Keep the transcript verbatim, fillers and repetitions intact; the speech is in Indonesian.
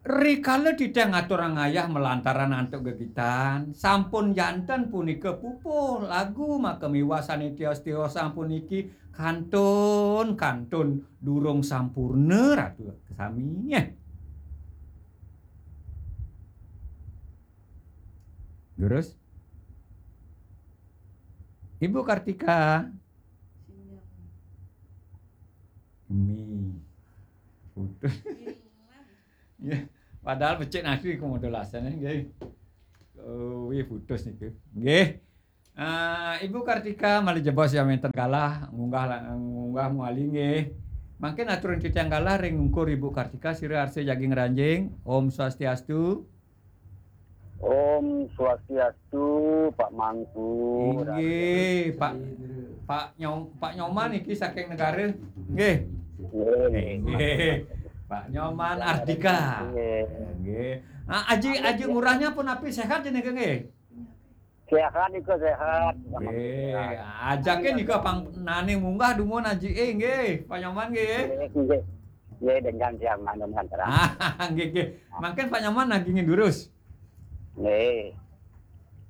Rikala kita ngatur ayah melantaran antuk gegitan, sampun janten punika pupuh lagu maka miwasane tios-tios sampun iki kantun kantun durung sampurna ratu kesaminya. Terus Ibu Kartika mi putus. Ya, padahal becik nasi komodolasannya nggih. Oh, wih putus niku. Nggih. Uh, Ibu Kartika malih jebos ya menten kalah ngunggah ngunggah muali nggih. Mangke aturan kita yang kalah ring ngungkur Ibu Kartika sira arse jaging ranjing. Om Swastiastu. Om Swastiastu, Pak Mangku. Nggih, Pak Pak Nyom Pak Nyoman iki saking negara. Nggih. Nggih. Pak Nyoman Ardika. Nggih. Nah, aji aji ngurahnya pun api sehat jenenge nggih. Sehat iku sehat. Nggih. Ajake nika pang nani munggah dumun aji e nggih, Pak Nyoman nggih. Nggih. Nggih dengan siang manun antara. Ah, nggih nggih. Mangken Pak Nyoman lagi ngindurus. Nggih.